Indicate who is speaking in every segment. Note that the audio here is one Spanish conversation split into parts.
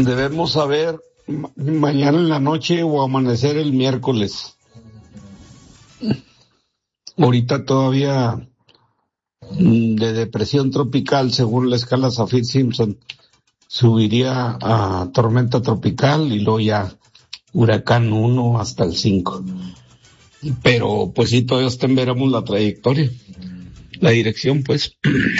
Speaker 1: Debemos saber mañana en la noche o amanecer el miércoles. Ahorita todavía de depresión tropical, según la escala Saffir-Simpson, subiría a tormenta tropical y luego ya huracán 1 hasta el 5. Pero pues sí, todavía veremos la trayectoria, la dirección pues.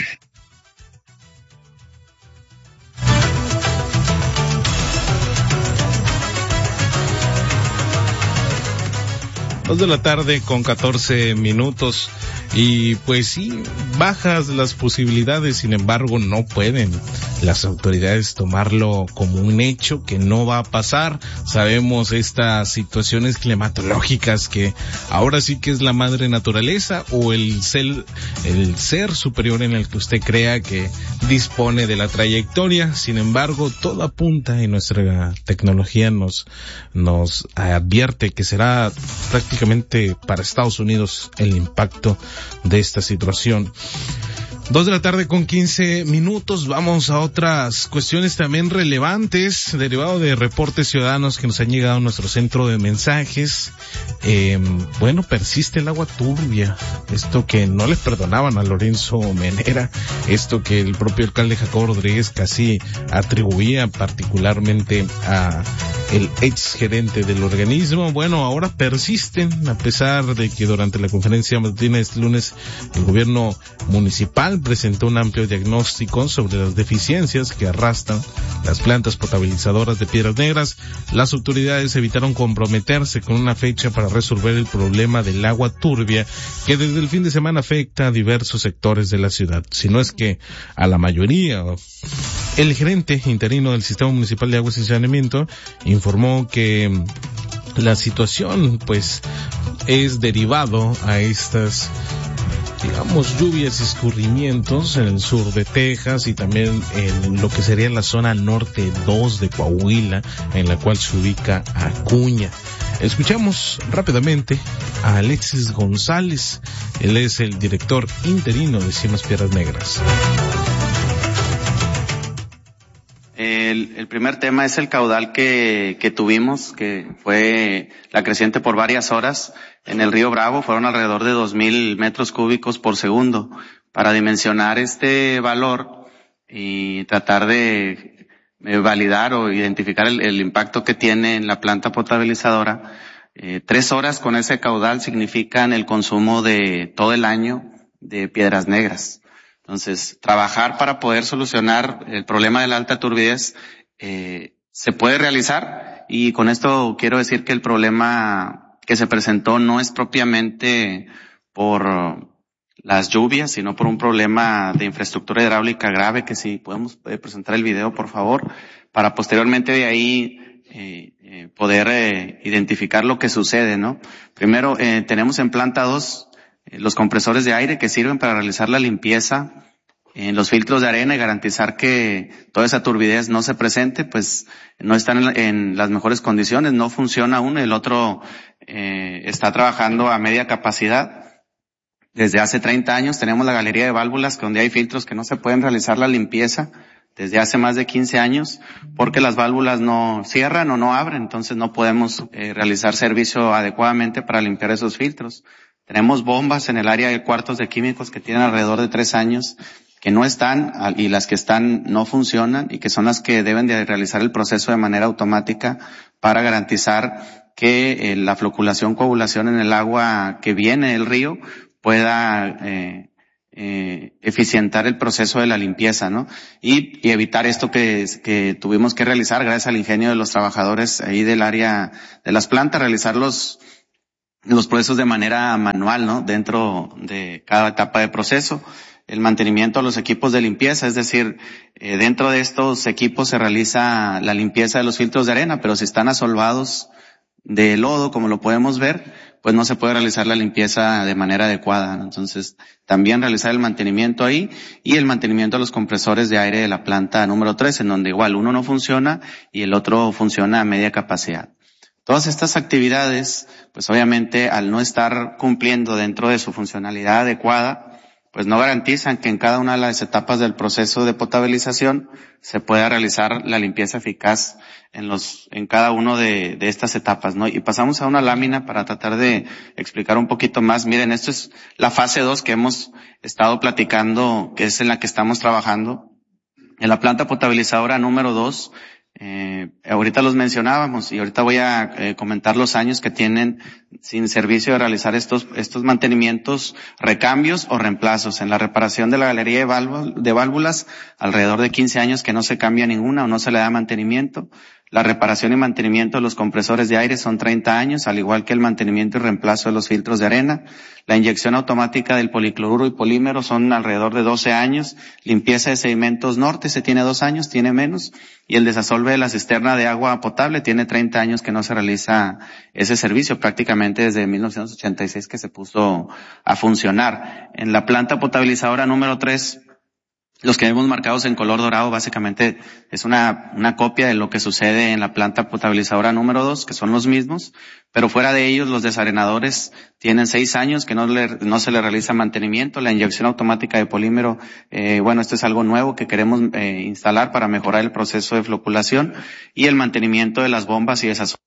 Speaker 2: 2:14 y pues sí, bajas las posibilidades, sin embargo no pueden las autoridades tomarlo como un hecho que no va a pasar. Sabemos estas situaciones climatológicas que ahora sí que es la madre naturaleza o el ser superior en el que usted crea que dispone de la trayectoria. Sin embargo, todo apunta y nuestra tecnología nos advierte que será prácticamente para Estados Unidos el impacto de esta situación. 2:15 Vamos a otras cuestiones también relevantes, derivado de reportes ciudadanos que nos han llegado a nuestro centro de mensajes. Persiste el agua turbia, esto que no le perdonaban a Lorenzo Menera, esto que el propio alcalde Jacobo Rodríguez casi atribuía particularmente a el ex gerente del organismo. Bueno, ahora persisten, a pesar de que durante la conferencia matutina este lunes el gobierno municipal presentó un amplio diagnóstico sobre las deficiencias que arrastran las plantas potabilizadoras de Piedras Negras. Las autoridades evitaron comprometerse con una fecha para resolver el problema del agua turbia que desde el fin de semana afecta a diversos sectores de la ciudad, si no es que a la mayoría. El gerente interino del Sistema Municipal de Aguas y Saneamiento informó que la situación pues es derivado a estas lluvias y escurrimientos en el sur de Texas y también en lo que sería la zona norte 2 de Coahuila, en la cual se ubica Acuña. Escuchamos rápidamente a Alexis González, él es el director interino de Cimas Piedras Negras.
Speaker 3: El primer tema es el caudal que tuvimos, que fue la creciente por varias horas en el río Bravo. Fueron alrededor de 2,000 metros cúbicos por segundo. Para dimensionar este valor y tratar de validar o identificar el impacto que tiene en la planta potabilizadora, 3 horas con ese caudal significan el consumo de todo el año de Piedras Negras. Entonces, trabajar para poder solucionar el problema de la alta turbidez se puede realizar, y con esto quiero decir que el problema que se presentó no es propiamente por las lluvias, sino por un problema de infraestructura hidráulica grave, que si podemos presentar el video, por favor, para posteriormente de ahí poder identificar lo que sucede, ¿no? Primero, tenemos en planta 2 los compresores de aire que sirven para realizar la limpieza en los filtros de arena y garantizar que toda esa turbidez no se presente, pues no están en las mejores condiciones, no funciona uno, el otro está trabajando a media capacidad. Desde hace 30 años tenemos la galería de válvulas donde hay filtros que no se pueden realizar la limpieza desde hace más de 15 años porque las válvulas no cierran o no abren, entonces no podemos realizar servicio adecuadamente para limpiar esos filtros. Tenemos bombas en el área de cuartos de químicos que tienen alrededor de 3 años que no están, y las que están no funcionan, y que son las que deben de realizar el proceso de manera automática para garantizar que la floculación, coagulación en el agua que viene del río pueda eficientar el proceso de la limpieza, ¿no? Y evitar esto que tuvimos que realizar gracias al ingenio de los trabajadores ahí del área de las plantas, realizar los procesos de manera manual, ¿no? Dentro de cada etapa de proceso. El mantenimiento de los equipos de limpieza, es decir, dentro de estos equipos se realiza la limpieza de los filtros de arena, pero si están asolvados de lodo, como lo podemos ver, pues no se puede realizar la limpieza de manera adecuada, ¿no? Entonces, también realizar el mantenimiento ahí y el mantenimiento de los compresores de aire de la planta número 3, en donde igual uno no funciona y el otro funciona a media capacidad. Todas estas actividades, pues obviamente al no estar cumpliendo dentro de su funcionalidad adecuada, pues no garantizan que en cada una de las etapas del proceso de potabilización se pueda realizar la limpieza eficaz en cada uno de estas etapas, ¿no? Y pasamos a una lámina para tratar de explicar un poquito más. Miren, esto es la fase 2 que hemos estado platicando, que es en la que estamos trabajando. En la planta potabilizadora número 2, ahorita los mencionábamos y ahorita voy a comentar los años que tienen sin servicio de realizar estos mantenimientos, recambios o reemplazos. En la reparación de la galería de válvulas, alrededor de 15 años que no se cambia ninguna o no se le da mantenimiento. La reparación y mantenimiento de los compresores de aire son 30 años, al igual que el mantenimiento y reemplazo de los filtros de arena. La inyección automática del policloruro y polímero son alrededor de 12 años. Limpieza de sedimentos norte se tiene 2 años, tiene menos. Y el desasolve de la cisterna de agua potable tiene 30 años que no se realiza ese servicio, prácticamente desde 1986 que se puso a funcionar. En la planta potabilizadora número 3, los que vemos marcados en color dorado básicamente es una copia de lo que sucede en la planta potabilizadora número 2, que son los mismos, pero fuera de ellos los desarenadores tienen 6 años que no se le realiza mantenimiento. La inyección automática de polímero, esto es algo nuevo que queremos instalar para mejorar el proceso de floculación, y el mantenimiento de las bombas y esas